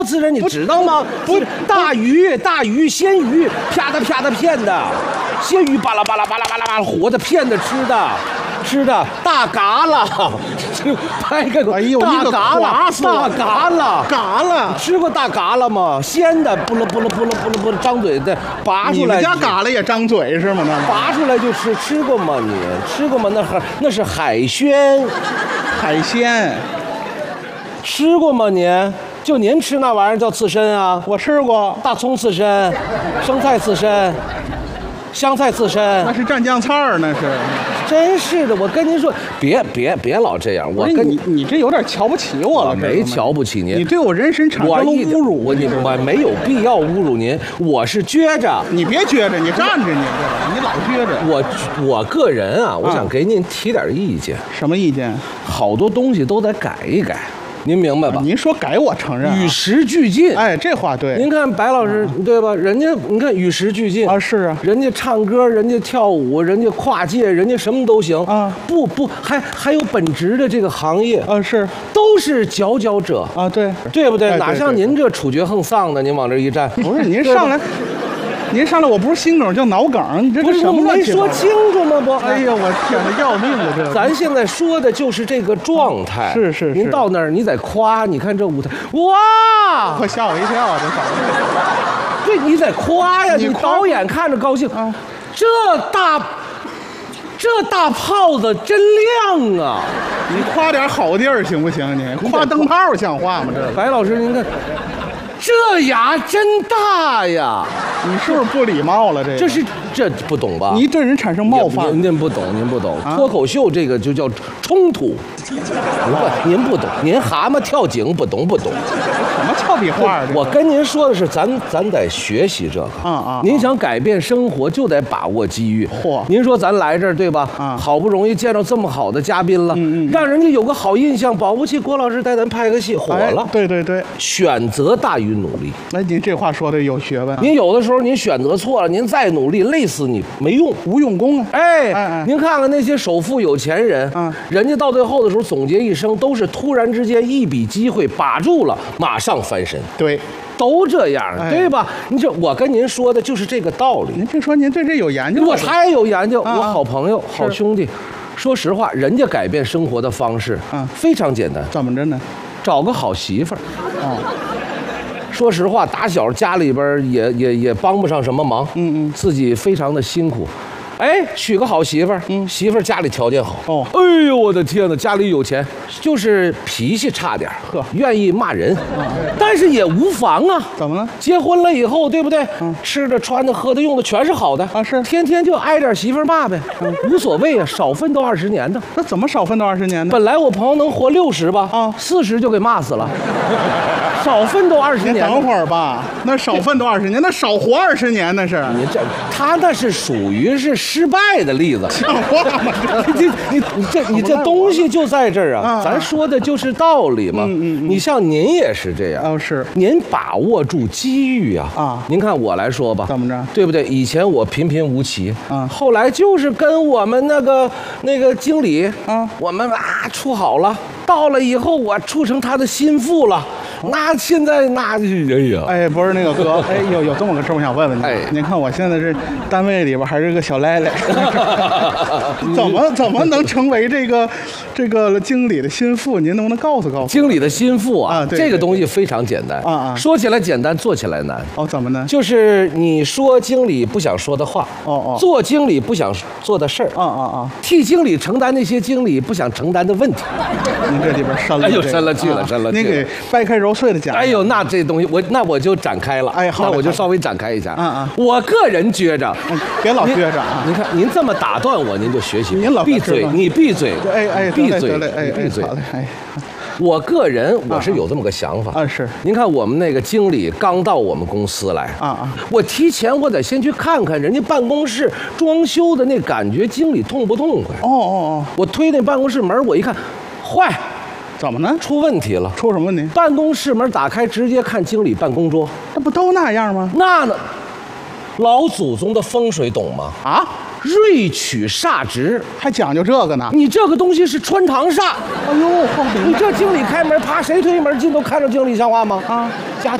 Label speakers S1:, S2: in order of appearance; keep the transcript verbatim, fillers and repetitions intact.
S1: 刺身你知道吗？不是大鱼，大鱼鲜鱼，啪嗒啪嗒片的，鲜鱼巴拉巴拉巴拉巴拉巴拉活的片的吃的，吃的大嘎啦，拍个
S2: 哎呦，
S1: 大嘎啦，大嘎啦，
S2: 嘎啦，
S1: 吃过大嘎啦吗？鲜的，不了不了不了不了不了，张嘴的拔出来。
S2: 你家嘎啦也张嘴是吗？那
S1: 拔出来就吃，吃过吗？你吃过吗？那海那是海鲜，
S2: 海鲜，
S1: 吃过吗？您就您吃那玩意儿叫刺身啊？
S2: 我吃过，
S1: 大葱刺身，生菜刺身，香菜刺身，
S2: 那是蘸酱菜儿，那是。
S1: 真是的，我跟您说，别别别老这样，我跟
S2: 你你这有点瞧不起我了，
S1: 我没瞧不起您，
S2: 你对我人身产生了侮辱，
S1: 我你我没有必要侮辱您，我是撅着，
S2: 你别撅着，你站着你，你老撅着。
S1: 我我个人啊，我想给您提点意见。
S2: 什么意见？
S1: 好多东西都得改一改。您明白吧？
S2: 您说改我承认，
S1: 与时俱进。
S2: 哎，这话对。
S1: 您看白老师，对吧？人家你看与时俱进
S2: 啊，是啊，
S1: 人家唱歌，人家跳舞，人家跨界，人家什么都行
S2: 啊。
S1: 不不，还还有本职的这个行业
S2: 啊，是
S1: 都是佼佼者
S2: 啊，对
S1: 对不对？哪像您这处决横丧的，您往这一站，
S2: 不是您上来。您上来，我不是心梗叫脑梗，你这这什么
S1: 没说清楚吗？不，
S2: 哎呀，我天哪，要命了这！
S1: 咱现在说的就是这个状态。
S2: 是是是。
S1: 您到那儿，你得夸，你看这舞台，哇！
S2: 快吓我一跳，这嫂子。
S1: 对，你得夸呀，你导演看着高兴啊，这大。这大炮子真亮啊！
S2: 你夸点好地儿行不行？你夸灯泡像话吗？这
S1: 白老师，您看。这牙真大呀！
S2: 你是不是不礼貌了？这
S1: 这是这不懂吧？
S2: 你对人产生冒犯，
S1: 您不懂，您不懂。
S2: 啊、
S1: 脱口秀这个就叫冲突。不，您不懂，您蛤蟆跳井不懂不懂。
S2: 什么俏皮话？
S1: 我跟您说的是，咱咱得学习这个。
S2: 啊啊！
S1: 您想改变生活，就得把握机遇。
S2: 嚯！
S1: 您说咱来这儿对吧？
S2: 啊，
S1: 好不容易见到这么好的嘉宾了，
S2: 嗯嗯，
S1: 让人家有个好印象，保不齐郭老师带咱拍个戏火了。
S2: 对对对，
S1: 选择大于努力。
S2: 那您这话说的有学问。
S1: 您有的时候您选择错了，您再努力累死你没用，
S2: 无用功啊！
S1: 哎，
S2: 哎哎，
S1: 您看看那些首富有钱人，
S2: 嗯，
S1: 人家到最后的时候总结一生都是突然之间一笔机会把住了，马上翻身。
S2: 对。
S1: 都这样，
S2: 哎、
S1: 对吧？你这我跟您说的就是这个道理。
S2: 您别说，您对这有研究。
S1: 我太有研究，
S2: 啊、
S1: 我好朋友、好兄弟。说实话，人家改变生活的方式，
S2: 啊，
S1: 非常简单。
S2: 怎么着呢？
S1: 找个好媳妇儿。
S2: 哦。
S1: 说实话，打小家里边也也也帮不上什么忙，
S2: 嗯嗯，
S1: 自己非常的辛苦。哎，娶个好媳妇儿，
S2: 嗯，
S1: 媳妇儿家里条件好，
S2: 哦，
S1: 哎呦我的天哪，家里有钱，就是脾气差点，
S2: 呵，
S1: 愿意骂人，嗯，但是也无妨啊。
S2: 怎么了？
S1: 结婚了以后，对不对？
S2: 嗯，
S1: 吃的、穿的、喝的、用的全是好的
S2: 啊，是，
S1: 天天就挨点媳妇儿骂呗，嗯，无所谓啊，少奋斗二十年的。
S2: 那怎么少奋斗二十年呢？
S1: 本来我朋友能活六十吧，
S2: 啊，
S1: 四十就给骂死了。少奋斗二十年，
S2: 等会儿吧，那少奋斗二十年，那少活二十年那是。
S1: 你这他那是属于是失败的例子，
S2: 像话吗？
S1: 你你你这你这东西就在这儿啊，
S2: 啊
S1: 咱说的就是道理嘛。
S2: 嗯嗯嗯，
S1: 你像您也是这样，
S2: 哦是，
S1: 您把握住机遇啊。
S2: 啊，
S1: 您看我来说吧，
S2: 怎么着？
S1: 对不对？以前我平平无奇，
S2: 啊，
S1: 后来就是跟我们那个那个经理，
S2: 啊，
S1: 我们啊处好了，到了以后我处成他的心腹了。那现在那哎呀，
S2: 哎，不是那个哥，哎，有有这么个事儿，我想问问你。
S1: 哎，
S2: 您看我现在这单位里边还是个小赖赖，怎么怎么能成为这个这个经理的心腹？您能不能告诉告诉？
S1: 经理的心腹啊，
S2: 啊对
S1: 这个东西非常简单
S2: 啊啊，
S1: 说起来简单，做起来难。
S2: 哦，怎么呢？
S1: 就是你说经理不想说的话，
S2: 哦哦，
S1: 做经理不想做的事儿，
S2: 啊啊啊，
S1: 替经理承担那些经理不想承担的问题。
S2: 您这里边深了，
S1: 哎呦，深了去了，深了去了。
S2: 您给掰开揉碎的讲。
S1: 哎呦，那这东西我那我就展开了。
S2: 哎，好，
S1: 那我就稍微展开一下。
S2: 嗯嗯，
S1: 我个人觉着，
S2: 别老撅着啊。
S1: 您看，您这么打断我，您就学习。
S2: 您老
S1: 闭嘴，你闭嘴。
S2: 哎哎，
S1: 闭嘴，
S2: 哎
S1: 闭嘴。
S2: 好嘞，哎。
S1: 我个人我是有这么个想法
S2: 啊，是。
S1: 您看我们那个经理刚到我们公司来
S2: 啊啊，
S1: 我提前我得先去看看人家办公室装修的那感觉，经理痛不痛快？
S2: 哦哦哦，
S1: 我推那办公室门，我一看，坏，
S2: 怎么呢？
S1: 出问题了。
S2: 出什么问题？
S1: 办公室门打开，直接看经理办公桌。
S2: 那不都那样吗？
S1: 那呢？老祖宗的风水懂吗？
S2: 啊，
S1: 锐取煞值。
S2: 还讲究这个呢？
S1: 你这个东西是穿堂煞。
S2: 哎呦，好明白。
S1: 你这经理开门，啪，谁推门进都看着经理，像话吗？
S2: 啊，
S1: 家